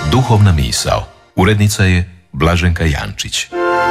Duhovna misao. Urednica je Blaženka Jančić.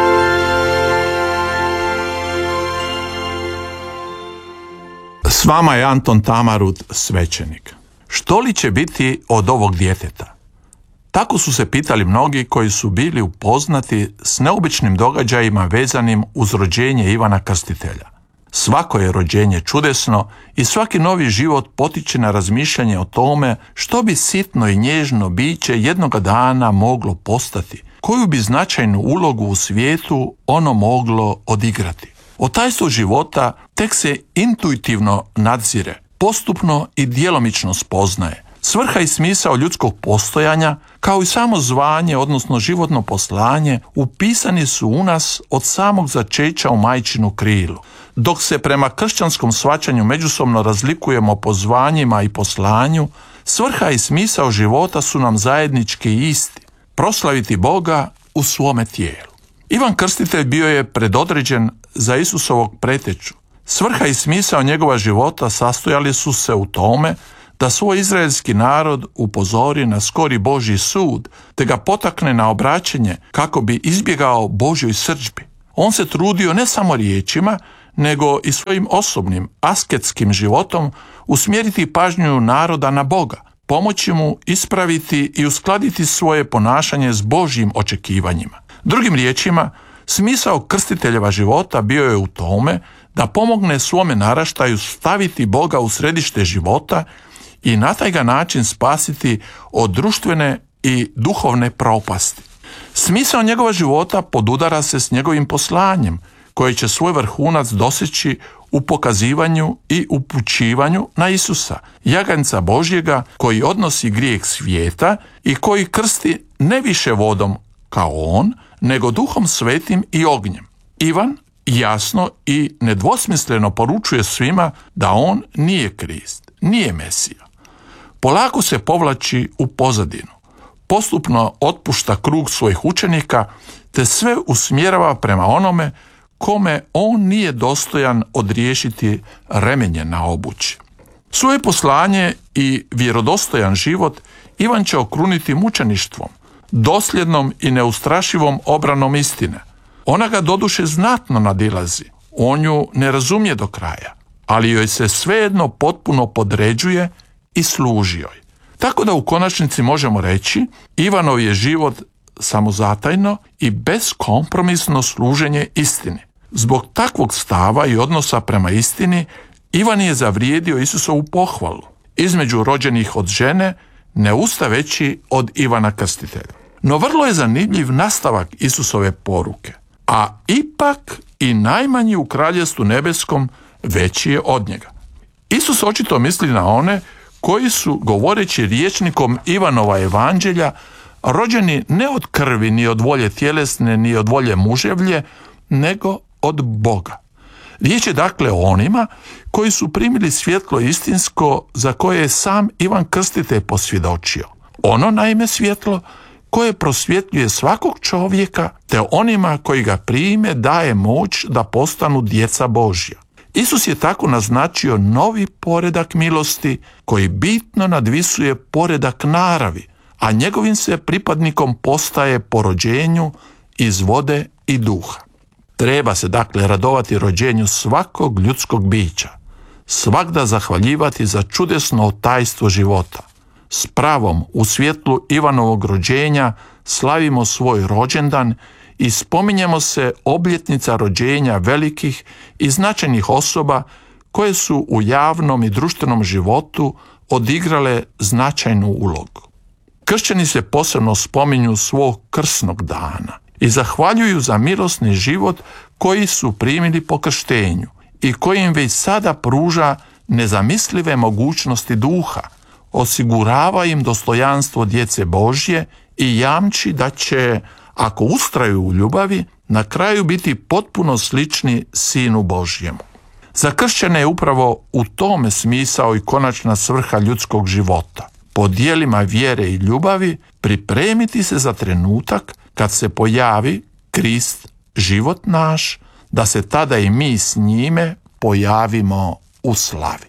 S vama je Anton Tamarud, svećenik. Što li će biti od ovog djeteta? Tako su se pitali mnogi koji su bili upoznati s neobičnim događajima vezanim uz rođenje Ivana Krstitelja. Svako je rođenje čudesno i svaki novi život potiče na razmišljanje o tome što bi sitno i nježno biće jednoga dana moglo postati, koju bi značajnu ulogu u svijetu ono moglo odigrati. O tajstvu života tek se intuitivno nadzire, postupno i djelomično spoznaje. Svrha i smisao ljudskog postojanja, kao i samo zvanje, odnosno životno poslanje, upisani su u nas od samog začeća u majčinu krilu. Dok se prema kršćanskom shvaćanju međusobno razlikujemo po zvanjima i poslanju, svrha i smisao života su nam zajednički i isti. Proslaviti Boga u svome tijelu. Ivan Krstitelj bio je predodređen za Isusovog preteču. Svrha i smisao njegova života sastojali su se u tome da svoj izraelski narod upozori na skori Božji sud, te ga potakne na obraćanje kako bi izbjegao Božjoj srdžbi. On se trudio ne samo riječima, nego i svojim osobnim, asketskim životom usmjeriti pažnju naroda na Boga, pomoći mu ispraviti i uskladiti svoje ponašanje s Božjim očekivanjima. Drugim riječima, smisao Krstiteljeva života bio je u tome da pomogne svome naraštaju staviti Boga u središte života i na taj ga način spasiti od društvene i duhovne propasti. Smisao njegova života podudara se s njegovim poslanjem, koji će svoj vrhunac doseći u pokazivanju i upućivanju na Isusa, jaganjca Božjega koji odnosi grijeh svijeta i koji krsti ne više vodom kao on, nego Duhom Svetim i ognjem. Ivan jasno i nedvosmisleno poručuje svima da on nije Krist, nije Mesija. Polako se povlači u pozadinu, postupno otpušta krug svojih učenika, te sve usmjerava prema onome kome on nije dostojan odriješiti remenje na obući. Svoje poslanje i vjerodostojan život Ivan će okruniti mučeništvom, dosljednom i neustrašivom obranom istine. Ona ga doduše znatno nadilazi, on ju ne razumije do kraja, ali joj se svejedno potpuno podređuje i služi joj. Tako da u konačnici možemo reći, Ivanov je život samozatajno i beskompromisno služenje istini. Zbog takvog stava i odnosa prema istini, Ivan je zavrijedio Isusovu pohvalu, između rođenih od žene, ne usta veći od Ivana Krstitelja. No vrlo je zanimljiv nastavak Isusove poruke, a ipak i najmanji u kraljevstvu nebeskom veći je od njega. Isus očito misli na one koji su, govoreći rječnikom Ivanova evanđelja, rođeni ne od krvi, ni od volje tjelesne, ni od volje muževlje, nego od Boga. Riječ je dakle o onima koji su primili svjetlo istinsko za koje je sam Ivan Krstitelj posvjedočio. Ono naime svjetlo koje prosvjetljuje svakog čovjeka, te onima koji ga prime daje moć da postanu djeca Božja. Isus je tako naznačio novi poredak milosti koji bitno nadvisuje poredak naravi, a njegovim se pripadnikom postaje po rođenju iz vode i duha. Treba se dakle radovati rođenju svakog ljudskog bića, svagda zahvaljivati za čudesno tajstvo života. S pravom u svjetlu Ivanovog rođenja slavimo svoj rođendan i spominjemo se obljetnica rođenja velikih i značajnih osoba koje su u javnom i društvenom životu odigrale značajnu ulogu. Kršćani se posebno spominju svog krsnog dana i zahvaljuju za milosni život koji su primili po krštenju i koji im već sada pruža nezamislive mogućnosti duha, osigurava im dostojanstvo djece Božje i jamči da će, ako ustraju u ljubavi, na kraju biti potpuno slični Sinu Božjemu. Za kršćane je upravo u tome smisao i konačna svrha ljudskog života. Po djelima vjere i ljubavi pripremiti se za trenutak kad se pojavi Krist, život naš, da se tada i mi s njime pojavimo u slavi.